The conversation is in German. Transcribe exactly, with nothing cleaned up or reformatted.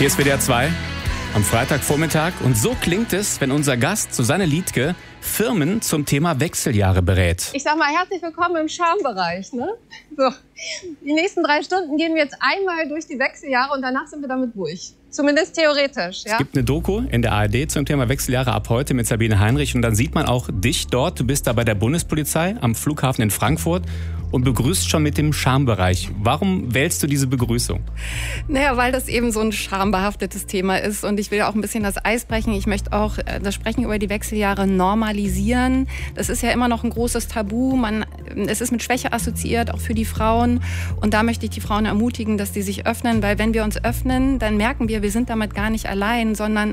Hier ist W D R zwei am Freitagvormittag und so klingt es, wenn unser Gast Susanne Liedtke Firmen zum Thema Wechseljahre berät. Ich sag mal, herzlich willkommen im Charmebereich. Ne? So. Die nächsten drei Stunden gehen wir jetzt einmal durch die Wechseljahre und danach sind wir damit durch. Zumindest theoretisch. Ja? Es gibt eine Doku in der A R D zum Thema Wechseljahre ab heute mit Sabine Heinrich und dann sieht man auch dich dort. Du bist da bei der Bundespolizei am Flughafen in Frankfurt und begrüßt schon mit dem Charmebereich. Warum wählst du diese Begrüßung? Naja, weil das eben so ein charmbehaftetes Thema ist und ich will auch ein bisschen das Eis brechen. Ich möchte auch das Sprechen über die Wechseljahre normalisieren. Das ist ja immer noch ein großes Tabu. Man, es ist mit Schwäche assoziiert, auch für die Frauen. Und da möchte ich die Frauen ermutigen, dass die sich öffnen, weil wenn wir uns öffnen, dann merken wir, wir sind damit gar nicht allein, sondern